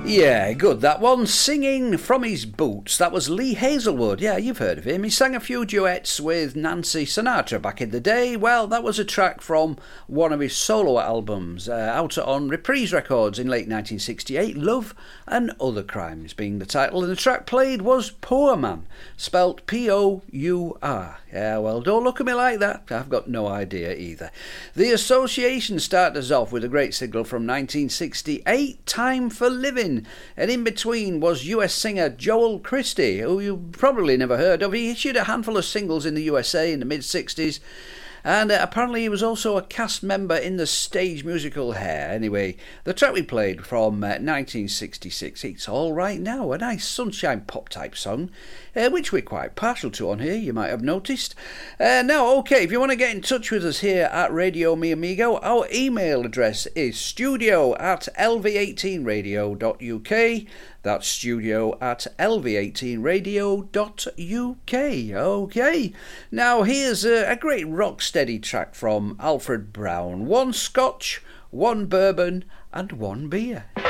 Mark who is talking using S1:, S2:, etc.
S1: Yeah, good. That one, Singing from His Boots. That was Lee Hazelwood. Yeah, you've heard of him. He sang a few duets with Nancy Sinatra back in the day. Well, that was a track from one of his solo albums, out on Reprise Records in late 1968, Love and Other Crimes being the title. And the track played was Poor Man, spelt P-O-U-R. Yeah, well, don't look at me like that. I've got no idea either. The Association started us off with a great single from 1968, Time for Living. And in between was US singer Joel Christie, who you probably never heard of. He issued a handful of singles in the USA in the mid-60s. And apparently he was also a cast member in the stage musical Hair. Anyway, the track we played from 1966, It's All Right Now, a nice sunshine pop type song, which we're quite partial to on here, you might have noticed. Now, okay, if you want to get in touch with us here at Radio Mi Amigo, our email address is studio@lv18radio.uk. That's studio@lv18radio.uk. Okay, now here's a great rock-steady track from Alfred Brown. One scotch, one bourbon and one beer.